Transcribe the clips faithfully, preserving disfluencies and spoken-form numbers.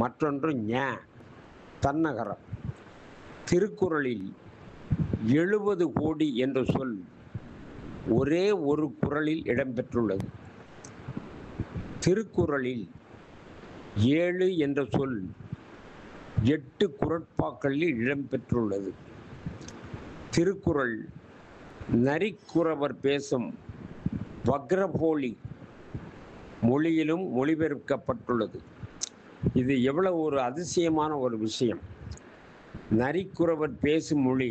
மற்றொன்று ஞ தன்னகரம். திருக்குறளில் எழுபது கோடி என்ற சொல் ஒரே ஒரு குறளில் இடம்பெற்றுள்ளது. திருக்குறளில் ஏழு என்ற சொல் எட்டு குறட்பாக்களில் இடம்பெற்றுள்ளது. திருக்குறள் நரிக்குறவர் பேசும் வக்ரபோலி மொழியிலும் மொழிபெயர்க்கப்பட்டுள்ளது. இது எவ்வளவு ஒரு அதிசயமான ஒரு விஷயம். நரிக்குறவர் பேசும் மொழி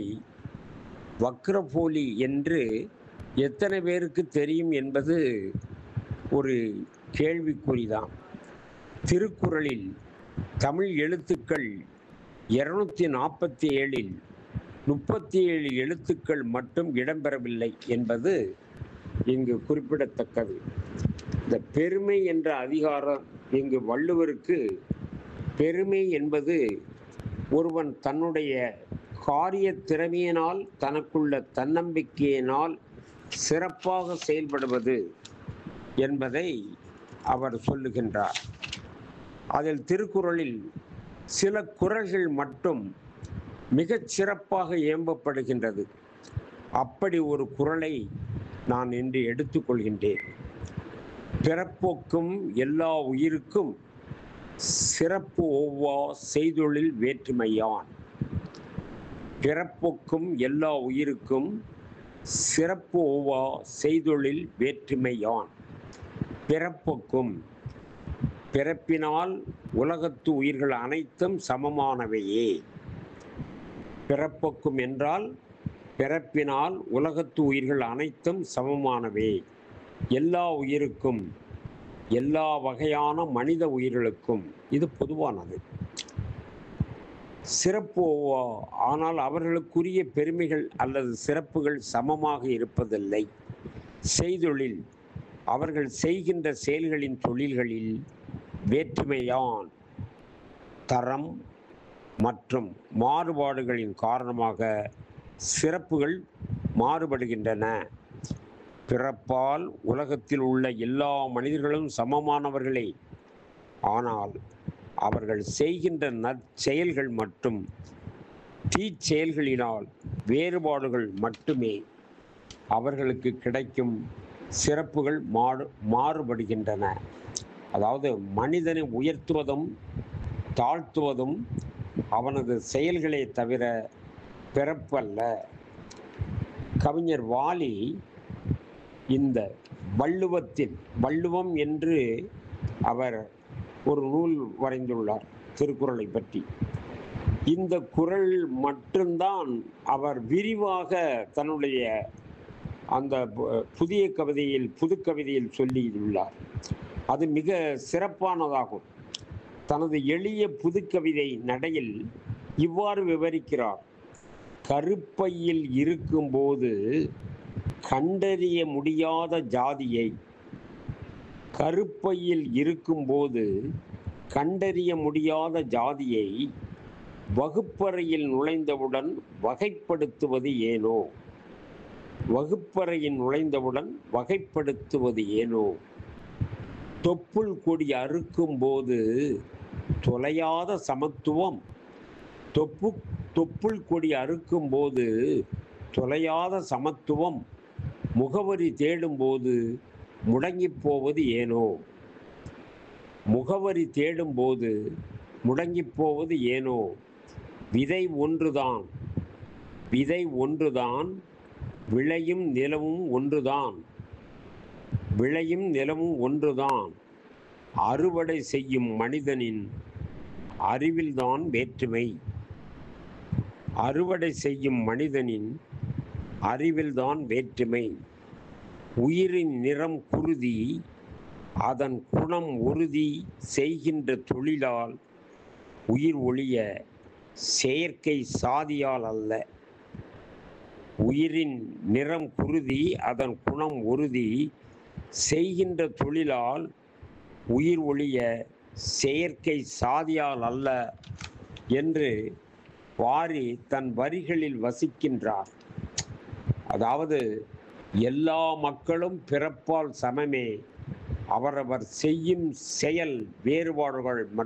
வக்ரபோலி என்று எத்தனை பேருக்கு தெரியும் என்பது ஒரு கேள்விக்குறிதான். திருக்குறளில் தமிழ் எழுத்துக்கள் இருநூத்தி நாற்பத்தி ஏழில் முப்பத்தி ஏழு எழுத்துக்கள் மட்டும் இடம்பெறவில்லை என்பது இங்கு குறிப்பிடத்தக்கது. இந்த பெருமை என்ற அதிகாரம் இங்கு வள்ளுவருக்கு பெருமை என்பது ஒருவன் தன்னுடைய காரிய திறமையினால் தனக்குள்ள தன்னம்பிக்கையினால் சிறப்பாக செயல்படுவது என்பதை அவர் சொல்லுகின்றார். அதில் திருக்குறளில் சில குறள்கள் மட்டும் மிகச் சிறப்பாக ஏம்பப்படுகின்றது. அப்படி ஒரு குறளை நான் இன்று எடுத்துக்கொள்கின்றேன். பிறப்போக்கும் எல்லா உயிருக்கும் சிறப்பு ஒவ்வா செய்தொழில் வேற்றுமையான். பிறப்போக்கும் எல்லா உயிருக்கும் சிறப்பு ஒவ்வா செய்தொழில் வேற்றுமையான். பிறப்போக்கும் பிறப்பினால் உலகத்து உயிர்கள் அனைத்தும் சமமானவையே. பிறப்போக்கும் என்றால் பிறப்பினால் உலகத்து உயிர்கள் அனைத்தும் சமமானவே. எல்லா உயிருக்கும் எல்லா வகையான மனித உயிர்களுக்கும் இது பொதுவானது. சிறப்பு ஆனால் அவர்களுக்குரிய பெருமைகள் அல்லது சிறப்புகள் சமமாக இருப்பதில்லை. செய்தொழில் அவர்கள் செய்கின்ற செயல்களின் தொழில்களில் வேற்றுமையான் தரம் மற்றும் மாறுபாடுகளின் காரணமாக சிறப்புகள் மாறுபடுகின்றன. பிறப்பால் உலகத்தில் உள்ள எல்லா மனிதர்களும் சமமானவர்களே. ஆனால் அவர்கள் செய்கின்ற நற்செயல்கள் மற்றும் தீச்செயல்களினால் வேறுபாடுகள் மட்டுமே அவர்களுக்கு கிடைக்கும் சிறப்புகள் மாறு மாறுபடுகின்றன. அதாவது மனிதனை உயர்த்துவதும் தாழ்த்துவதும் அவனது செயல்களே தவிர பிறப்பல்ல. கவிஞர் வாலி இந்த வள்ளுவத்தில் வள்ளுவம் என்று அவர் ஒரு நூல் வரைந்துள்ளார் திருக்குறளை பற்றி. இந்த குறள் மட்டும்தான் அவர் விரிவாக தன்னுடைய அந்த புதிய கவிதையில் புது கவிதையில் சொல்லியுள்ளார். அது மிக சிறப்பானதாகும். தனது எளிய புதுக்கவிதை நடையில் இவ்வாறு விவரிக்கிறார். கருப்பையில் இருக்கும்போது கண்டறிய முடியாத ஜாதியை கருப்பையில் இருக்கும்போது கண்டறிய முடியாத ஜாதியை வகுப்பறையில் நுழைந்தவுடன் வகைப்படுத்துவது ஏனோ வகுப்பறையில் நுழைந்தவுடன் வகைப்படுத்துவது ஏனோ தொப்புள் கொடி அறுக்கும் போது தொலையாத சமத்துவம் தொப்பு தொப்புள் கொடி அறுக்கும் போது தொலையாத சமத்துவம் முகவரி தேடும்போது முடங்கி போவது ஏனோ முகவரி தேடும்போது முடங்கி போவது ஏனோ விதை ஒன்றுதான் விதை ஒன்றுதான் விளையும் நிலவும் ஒன்றுதான் விளையும் நிலவும் ஒன்றுதான் அறுவடை செய்யும் மனிதனின் அறிவில்தான் வேற்றுமை அறுவடை செய்யும் மனிதனின் அறிவில்தான் வேற்றுமை. உயிரின் நிறம் குருதி அதன் குணம் உறுதி செய்கின்ற தொழிலால் உயிர் ஒழிய செயற்கை சாதியால் அல்ல. உயிரின் நிறம் குருதி அதன் குணம் உறுதி செய்கின்ற தொழிலால் உயிர் ஒழிய செயற்கை சாதியால் அல்ல என்று வாரி தன் வரிகளில் வசிக்கின்றார். அதாவது எல்லா மக்களும் பிறப்பால் சமமே. அவரவர் செய்யும் செயல் வேறுபாடுகள்